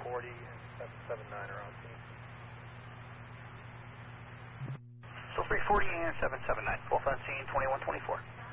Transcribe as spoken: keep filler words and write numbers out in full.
forty and seven seven nine are on scene. So three forty and seven seven nine, both on scene, twenty-one twenty-four.